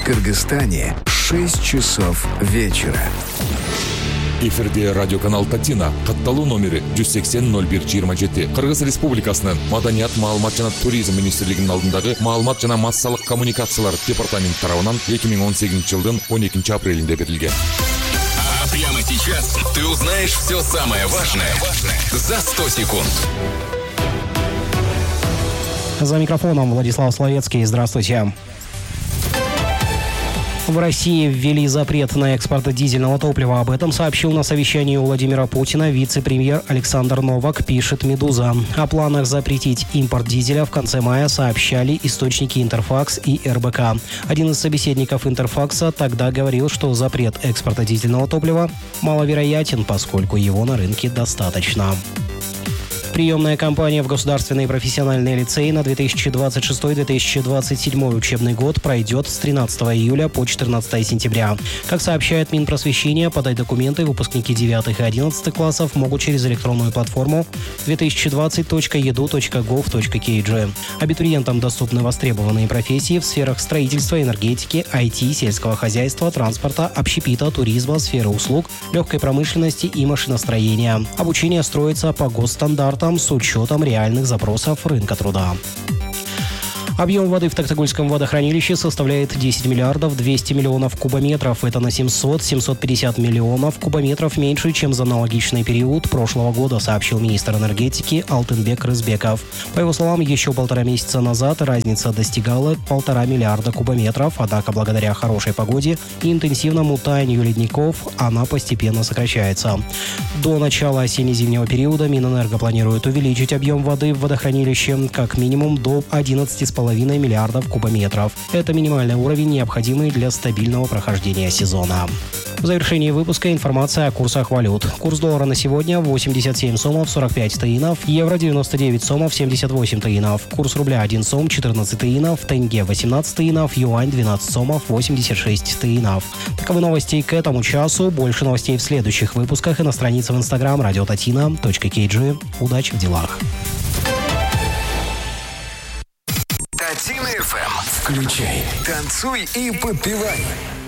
В Кыргызстане 6 часов вечера. Эфирде радиоканал Татина, катталуу номери 180-01-27. Кыргыз Республикасынын Маданият, маалымат жана туризм министрлигинин алдындагы маалымат жана массалык коммуникациялар департаменти тарабынан 2018 жылдын 12 апрелинде берилген. А прямо сейчас ты узнаешь все самое важное за 100 секунд. За микрофоном Владислав Словецкий. Здравствуйте. В России ввели запрет на экспорт дизельного топлива. Об этом сообщил на совещании у Владимира Путина вице-премьер Александр Новак, пишет «Медуза». О планах запретить импорт дизеля в конце мая сообщали источники Интерфакс и РБК. Один из собеседников Интерфакса тогда говорил, что запрет экспорта дизельного топлива маловероятен, поскольку его на рынке достаточно. Приемная кампания в государственные профессиональные лицеи на 2026-2027 учебный год пройдет с 13 июля по 14 сентября. Как сообщает Минпросвещение, подать документы выпускники 9 и 11 классов могут через электронную платформу 2020.edu.gov.kg. Абитуриентам доступны востребованные профессии в сферах строительства, энергетики, IT, сельского хозяйства, транспорта, общепита, туризма, сферы услуг, легкой промышленности и машиностроения. Обучение строится по госстандартам с учетом реальных запросов рынка труда. Объем воды в Токтагульском водохранилище составляет 10 миллиардов 200 миллионов кубометров. Это на 700-750 миллионов кубометров меньше, чем за аналогичный период прошлого года, сообщил министр энергетики Алтынбек Рызбеков. По его словам, еще 1,5 месяца назад разница достигала 1,5 миллиарда кубометров, однако благодаря хорошей погоде и интенсивному таянию ледников она постепенно сокращается. До начала осенне-зимнего периода Минэнерго планирует увеличить объем воды в водохранилище как минимум до 11,5 миллиардов кубометров. Это минимальный уровень, необходимый для стабильного прохождения сезона. В завершении выпуска информация о курсах валют. Курс доллара на сегодня 87 сомов 45 таинов, евро 99 сомов 78 таинов, курс рубля 1 сом 14 таинов, тенге 18 таинов, юань 12 сомов 86 таинов. Таковы новости к этому часу. Больше новостей в следующих выпусках и на странице в Instagram radiotatina.kg. Удачи в делах. Татина ФМ. Включай, танцуй и подпевай.